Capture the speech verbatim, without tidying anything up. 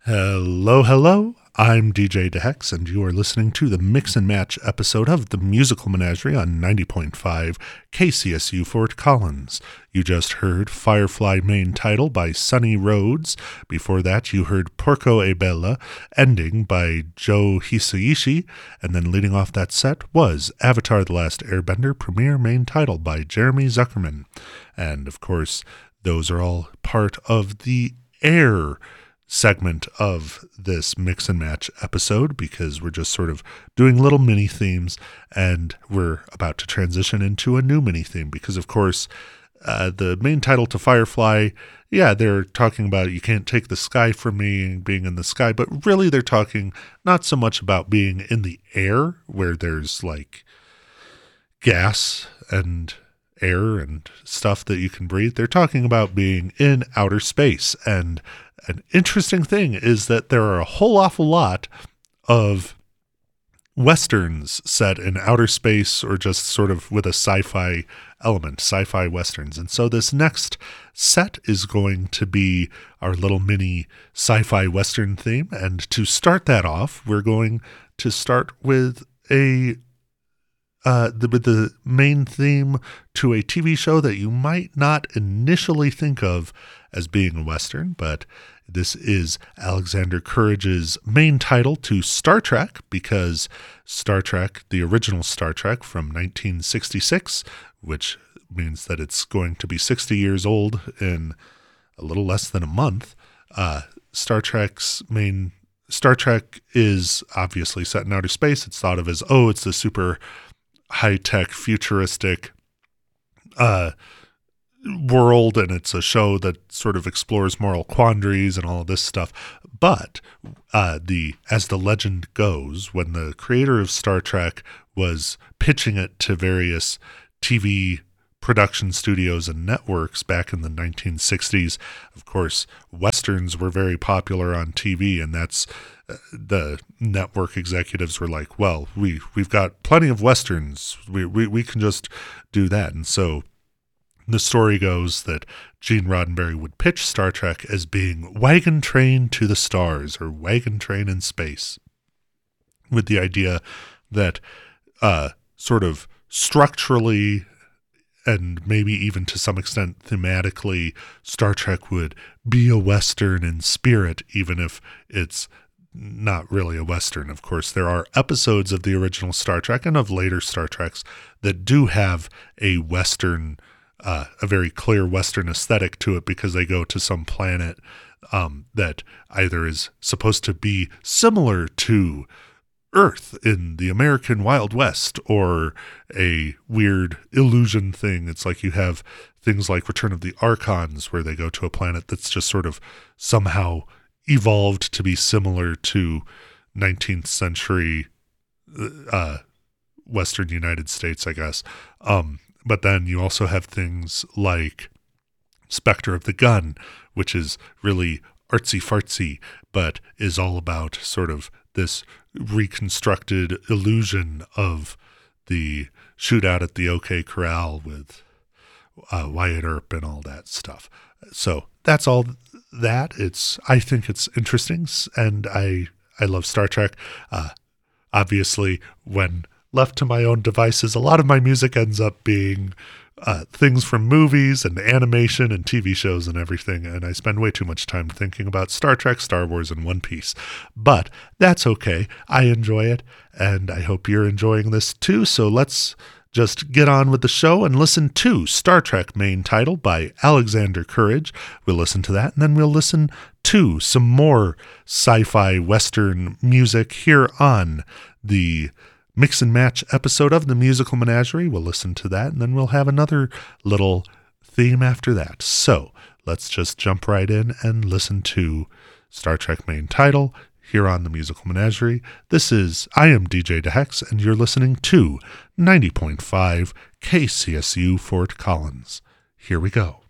Hello, hello. I'm D J DeHex, and you are listening to the Mix and Match episode of the Musical Menagerie on ninety point five K C S U Fort Collins. You just heard Firefly main title by Sunny Rhodes. Before that, you heard Porco e Bella, ending by Joe Hisaishi, and then leading off that set was Avatar: The Last Airbender premiere main title by Jeremy Zuckerman. And of course, those are all part of the Air segment of this Mix and Match episode, because we're just sort of doing little mini themes, and we're about to transition into a new mini theme because, of course, uh, the main title to Firefly, yeah, they're talking about you can't take the sky from me and being in the sky, but really they're talking not so much about being in the air where there's like gas and air and stuff that you can breathe. They're talking about being in outer space. And an interesting thing is that there are a whole awful lot of westerns set in outer space or just sort of with a sci-fi element, sci-fi westerns. And so this next set is going to be our little mini sci-fi western theme. And to start that off, we're going to start with a Uh, the, with the main theme to a T V show that you might not initially think of as being a Western, but this is Alexander Courage's main title to Star Trek, because Star Trek, the original Star Trek from nineteen sixty-six, which means that it's going to be sixty years old in a little less than a month, uh, Star Trek's main Star Trek is obviously set in outer space. It's thought of as, oh, it's the super high-tech, futuristic uh, world, and it's a show that sort of explores moral quandaries and all of this stuff. But uh, the as the legend goes, when the creator of Star Trek was pitching it to various T V production studios and networks back in the nineteen sixties, of course, Westerns were very popular on T V, and that's uh, the network executives were like, well, we, we've got plenty of Westerns. We, we, we can just do that. And so the story goes that Gene Roddenberry would pitch Star Trek as being Wagon Train to the Stars, or Wagon Train in Space, with the idea that uh, sort of structurally and maybe even to some extent thematically, Star Trek would be a Western in spirit, even if it's not really a Western. Of course, there are episodes of the original Star Trek and of later Star Treks that do have a Western, uh, a very clear Western aesthetic to it, because they go to some planet um, that either is supposed to be similar to Earth in the American Wild West, or a weird illusion thing. It's like you have things like Return of the Archons, where they go to a planet that's just sort of somehow evolved to be similar to nineteenth century uh, Western United States, I guess. Um, but then you also have things like Spectre of the Gun, which is really artsy-fartsy, but is all about sort of this reconstructed illusion of the shootout at the OK Corral with uh, Wyatt Earp and all that stuff. So that's all that. It's, I think it's interesting, and I, I love Star Trek. Uh, obviously, when left to my own devices, a lot of my music ends up being Uh, things from movies and animation and T V shows and everything, and I spend way too much time thinking about Star Trek, Star Wars, and One Piece. But that's okay. I enjoy it, and I hope you're enjoying this too, so let's just get on with the show and listen to Star Trek main title by Alexander Courage. We'll listen to that, and then we'll listen to some more sci-fi Western music here on the Mix and Match episode of the Musical Menagerie. We'll listen to that, and then we'll have another little theme after that. So let's just jump right in and listen to Star Trek main title here on the Musical Menagerie. This is, I am D J DeHex, and you're listening to ninety point five K C S U Fort Collins. Here we go.